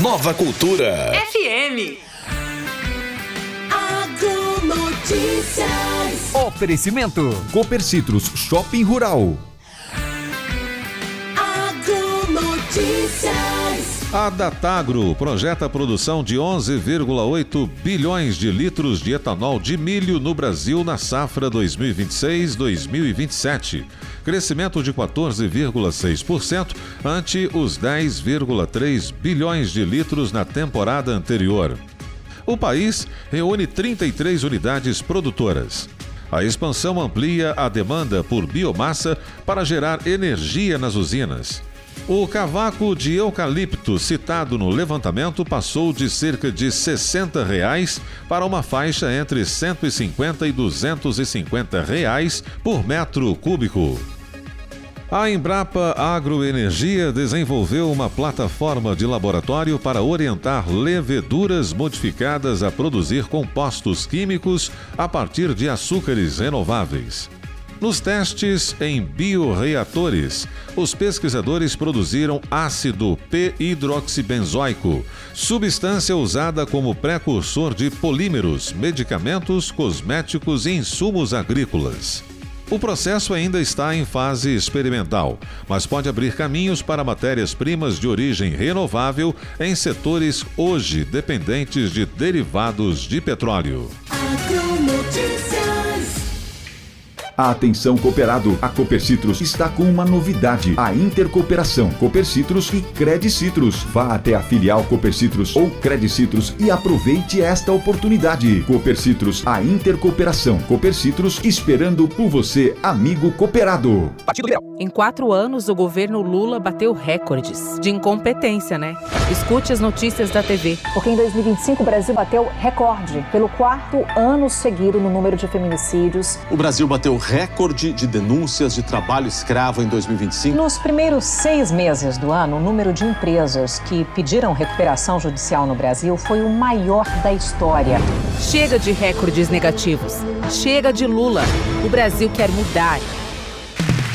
Nova Cultura FM. Agronotícias. Oferecimento Copercitros Shopping Rural. Agronotícias. A Datagro projeta a produção de 11,8 bilhões de litros de etanol de milho no Brasil na safra 2026-2027. Crescimento de 14,6% ante os 10,3 bilhões de litros na temporada anterior. O país reúne 33 unidades produtoras. A expansão amplia a demanda por biomassa para gerar energia nas usinas. O cavaco de eucalipto citado no levantamento passou de cerca de R$ 60 para uma faixa entre R$ 150 e R$ 250 por metro cúbico. A Embrapa Agroenergia desenvolveu uma plataforma de laboratório para orientar leveduras modificadas a produzir compostos químicos a partir de açúcares renováveis. Nos testes em bioreatores, os pesquisadores produziram ácido p-hidroxibenzoico, substância usada como precursor de polímeros, medicamentos, cosméticos e insumos agrícolas. O processo ainda está em fase experimental, mas pode abrir caminhos para matérias-primas de origem renovável em setores hoje dependentes de derivados de petróleo. Atenção cooperado, a Copercitros está com uma novidade, a intercooperação Copercitros e Credicitrus. Vá até a filial Copercitros ou Credicitrus e aproveite esta oportunidade. Copercitros, a intercooperação Copercitros, esperando por você, amigo cooperado. Em 4 anos, o governo Lula bateu recordes de incompetência, né? Escute as notícias da TV. Porque em 2025 o Brasil bateu recorde pelo 4º ano seguido no número de feminicídios. O Brasil bateu recorde de denúncias de trabalho escravo em 2025. Nos primeiros 6 meses do ano, o número de empresas que pediram recuperação judicial no Brasil foi o maior da história. Chega de recordes negativos. Chega de Lula. O Brasil quer mudar.